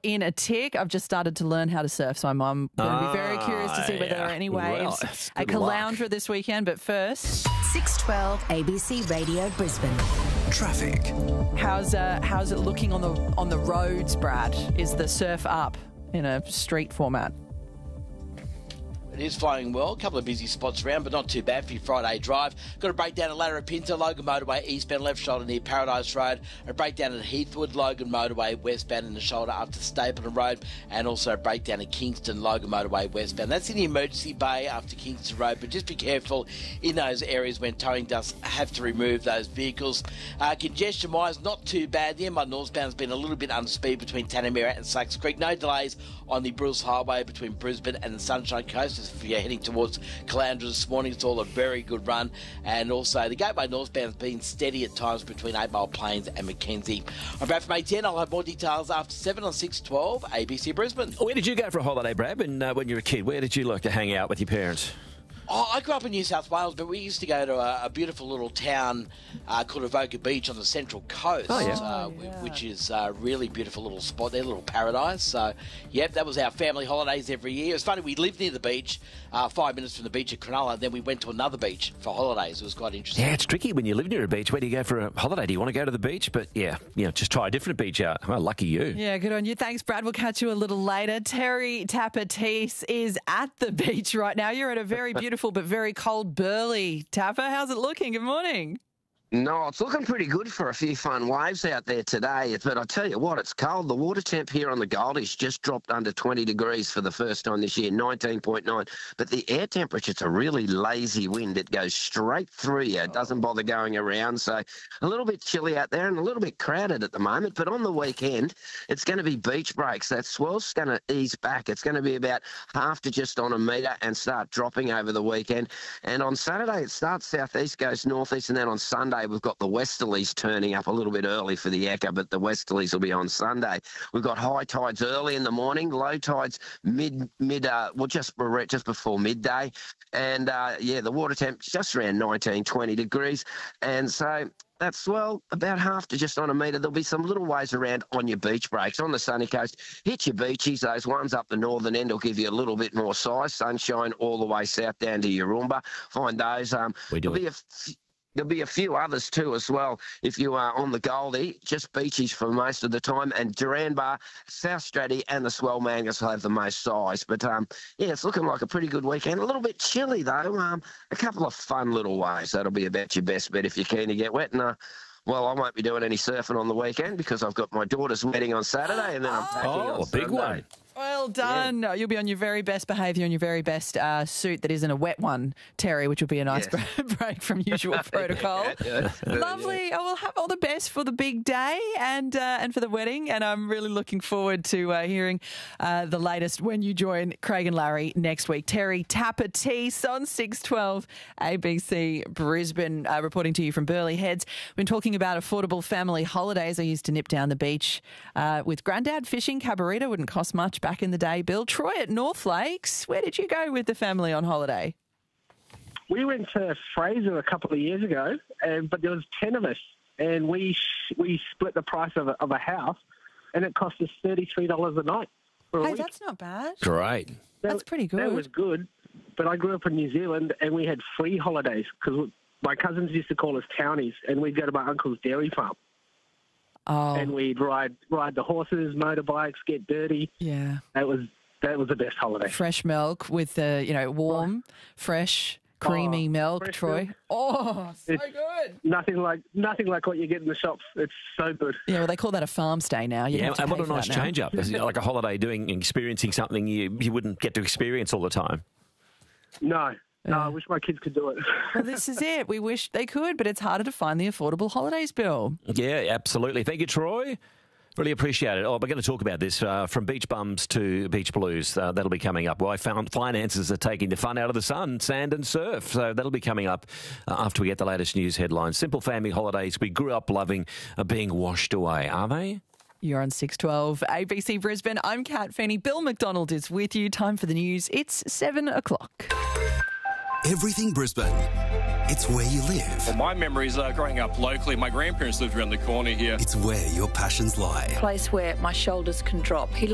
in a tick. I've just started to learn how to surf, so I'm going to be very curious to see whether there are any waves at Caloundra this weekend. But first, 612 ABC Radio Brisbane. Traffic. how's it looking on the roads, Brad? Is the surf up in a street format? It is flowing well. A couple of busy spots around, but not too bad for your Friday drive. Got a breakdown at Ladera Pinto, Logan Motorway, eastbound left shoulder near Paradise Road. A breakdown at Heathwood, Logan Motorway, westbound in the shoulder up to Stapleton Road. And also a breakdown at Kingston, Logan Motorway, westbound. That's in the emergency bay after Kingston Road, but just be careful in those areas when towing does have to remove those vehicles. Congestion-wise, not too bad. The M1 northbound has been a little bit under speed between Tanamera and Sacks Creek. No delays on the Bruce Highway between Brisbane and the Sunshine Coast. If you're heading towards Caloundra this morning, it's all a very good run. And also the Gateway northbound has been steady at times between 8 Mile Plains and Mackenzie. I'm Brad from A10. I'll have more details after 7 on 612 ABC Brisbane. Where did you go for a holiday, Brad, when you were a kid? Where did you like to hang out with your parents? Oh, I grew up in New South Wales, but we used to go to a beautiful little town called Avoca Beach on the Central Coast, which is a really beautiful little spot there, little paradise. So, yep, that was our family holidays every year. It's funny, we lived near the beach, 5 minutes from the beach at Cronulla, and then we went to another beach for holidays. It was quite interesting. Yeah, it's tricky when you live near a beach. Where do you go for a holiday? Do you want to go to the beach? But, just try a different beach out. Well, lucky you. Yeah, good on you. Thanks, Brad. We'll catch you a little later. Terry Tapatis is at the beach right now. You're at a very beautiful but very cold Burleigh. Tapper, how's it looking? Good morning. No, it's looking pretty good for a few fun waves out there today. But I tell you what, it's cold. The water temp here on the Goldie's just dropped under 20 degrees for the first time this year, 19.9. But the air temperature's a really lazy wind. It goes straight through you. It doesn't bother going around. So a little bit chilly out there and a little bit crowded at the moment. But on the weekend, it's going to be beach breaks. That swell's going to ease back. It's going to be about half to just on a metre and start dropping over the weekend. And on Saturday, it starts southeast, goes northeast, and then on Sunday, we've got the westerlies turning up a little bit early for the Ekka, but the westerlies will be on Sunday. We've got high tides early in the morning, low tides just before midday. And, the water temp's just around 19, 20 degrees. And so that's swell about half to just on a metre. There'll be some little ways around on your beach breaks. On the sunny coast, hit your beaches. Those ones up the northern end will give you a little bit more size. Sunshine all the way south down to Yaroomba. Find those. There'll be a few others too as well if you are on the Goldie, just beaches for most of the time, and Duranbar, South Stratty and the Swell Mangus will have the most size. But, it's looking like a pretty good weekend. A little bit chilly though, a couple of fun little waves. That'll be about your best bet if you're keen to get wet. And, I won't be doing any surfing on the weekend because I've got my daughter's wedding on Saturday and then I'm packing on a big Sunday. one. Well done. Yeah. You'll be on your very best behaviour and your very best suit that isn't a wet one, Terry, which will be a nice break from usual protocol. Lovely. I will have all the best for the big day and for the wedding, and I'm really looking forward to hearing the latest when you join Craig and Larry next week. Terry Tapatis on 612 ABC Brisbane, reporting to you from Burleigh Heads. We've been talking about affordable family holidays. I used to nip down the beach with Grandad fishing. Cabarita wouldn't cost much back in the day. Bill, Troy at North Lakes, where did you go with the family on holiday? We went to Fraser a couple of years ago, but there was 10 of us, and we split the price of a house, and it cost us $33 a night for a week. That's not bad. Great. That's pretty good. That was good, but I grew up in New Zealand, and we had free holidays because my cousins used to call us townies, and we'd go to my uncle's dairy farm. Oh. And we'd ride the horses, motorbikes, get dirty. Yeah. That was the best holiday. Fresh milk with the, warm, fresh, creamy milk, Troy. Milk. Oh, so good. Nothing like what you get in the shops. It's so good. Yeah, well, they call that a farm stay now. And what a nice change up. Like a holiday experiencing something you wouldn't get to experience all the time. No, I wish my kids could do it. Well, this is it. We wish they could, but it's harder to find the affordable holidays, Bill. Yeah, absolutely. Thank you, Troy. Really appreciate it. We're going to talk about this from beach bums to beach blues. That'll be coming up. Why finances are taking the fun out of the sun, sand and surf. So that'll be coming up after we get the latest news headlines. Simple family holidays we grew up loving are being washed away, are they? You're on 612 ABC Brisbane. I'm Kat Feeney. Bill McDonald is with you. Time for the news. It's 7 o'clock. Everything Brisbane. It's where you live. Well, my memories are growing up locally. My grandparents lived around the corner here. It's where your passions lie. Place where my shoulders can drop. He